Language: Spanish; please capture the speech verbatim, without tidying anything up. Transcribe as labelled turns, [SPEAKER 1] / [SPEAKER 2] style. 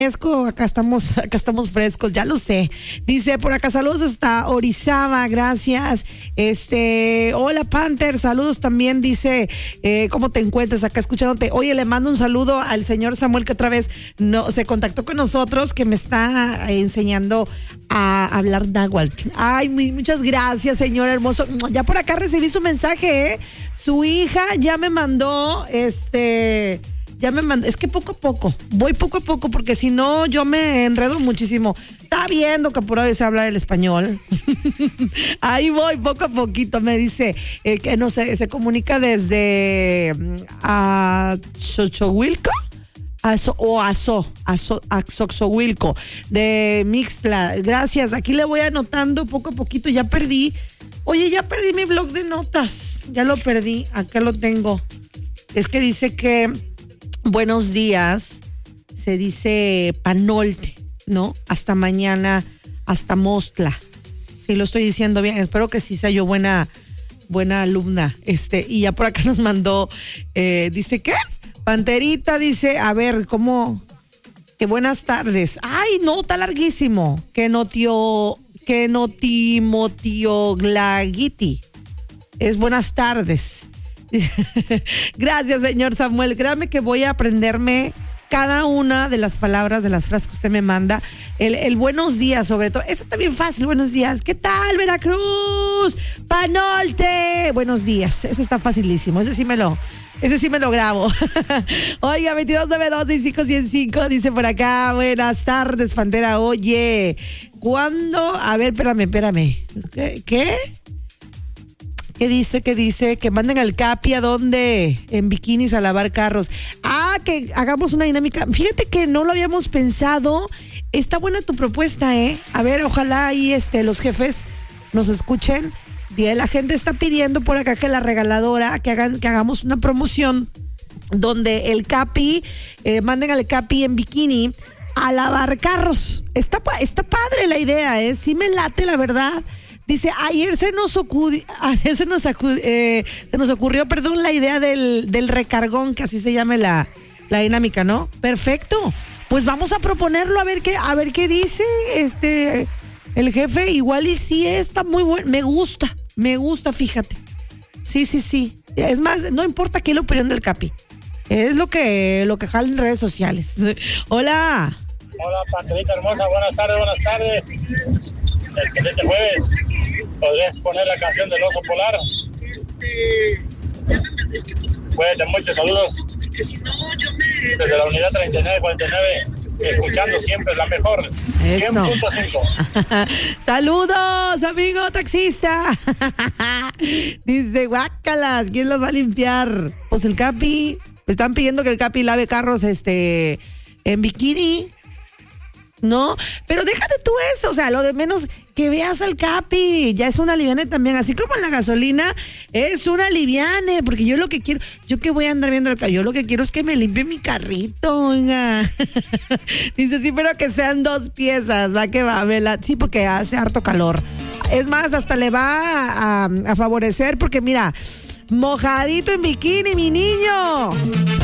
[SPEAKER 1] fresco, acá estamos, acá estamos frescos, ya lo sé. Dice por acá, saludos hasta Orizaba, gracias. Este, hola Panther, saludos también, dice, eh, ¿cómo te encuentras acá escuchándote? Oye, le mando un saludo al señor Samuel que otra vez no, se contactó con nosotros, que me está enseñando a hablar náhuatl. Ay, muy, muchas gracias, señor hermoso. Ya por acá recibí su mensaje, ¿eh? Su hija ya me mandó, este... Ya me mandó, es que poco a poco, voy poco a poco, porque si no yo me enredo muchísimo. Está viendo que por hoy se habla el español. Ahí voy poco a poquito, me dice, eh, que no sé, se comunica desde a Xochowilco Aso, o Aso, Aso, Xochowilco, de Mixtla. Gracias, aquí le voy anotando poco a poquito, ya perdí. Oye, ya perdí mi blog de notas, ya lo perdí, acá lo tengo. Es que dice que buenos días, se dice Panolte, ¿no? Hasta mañana, hasta Mostla. Sí, lo estoy diciendo bien, espero que sí sea yo buena, buena alumna. Este, y ya por acá nos mandó, eh, dice, ¿qué? Panterita dice, a ver, ¿cómo? Que buenas tardes. Ay, no, está larguísimo. Que no tío, que no timotio glagiti. Es buenas tardes. Gracias, señor Samuel. Créame que voy a aprenderme cada una de las palabras de las frases que usted me manda. El, el buenos días, sobre todo. Eso está bien fácil. Buenos días. ¿Qué tal, Veracruz? Panolte. Buenos días. Eso está facilísimo. Ese sí me lo, ese sí me lo grabo. Oiga, veintidós noventa y dos, sesenta y cinco, ciento cinco. Dice por acá. Buenas tardes, Pantera. Oye, ¿cuándo? A ver, espérame, espérame. ¿Qué? ¿Qué? ¿Qué dice? ¿Qué dice? Que manden al Capi a dónde, en bikinis a lavar carros. Ah, que hagamos una dinámica. Fíjate que no lo habíamos pensado. Está buena tu propuesta, ¿eh? A ver, ojalá ahí este, los jefes nos escuchen. La gente está pidiendo por acá que la regaladora, que hagan, que hagamos una promoción donde el Capi, eh, manden al Capi en bikini a lavar carros. Está, está padre la idea, ¿eh? Sí me late, la verdad. Dice, ayer se nos ocurrió, ayer se nos, acu, eh, se nos ocurrió, perdón, la idea del, del recargón, que así se llame la, la dinámica, ¿no? Perfecto. Pues vamos a proponerlo a ver qué, a ver qué dice este el jefe. Igual y sí está muy bueno. Me gusta, me gusta, fíjate. Sí, sí, sí. Es más, no importa qué es la opinión del Capi. Es lo que, lo que jala en redes sociales. Hola.
[SPEAKER 2] Hola, Panterita hermosa, buenas tardes, buenas tardes. Excelente jueves. ¿Podrías poner la canción del oso polar? Cuídate mucho, saludos. Desde la unidad treinta y nueve cuarenta y nueve, escuchando siempre la mejor. cien punto cinco.
[SPEAKER 1] Saludos, amigo taxista. Dice, guácalas, ¿quién los va a limpiar? Pues el Capi. Me están pidiendo que el Capi lave carros este en bikini. No, pero déjate tú eso, o sea, lo de menos que veas al Capi, ya es una liviane también, así como la gasolina es una liviane, porque yo lo que quiero, yo que voy a andar viendo el carro, yo lo que quiero es que me limpie mi carrito, oiga. Dice, sí, pero que sean dos piezas, va que va, vela, sí, porque hace harto calor. Es más, hasta le va a, a, a favorecer, porque mira, mojadito en bikini, mi niño.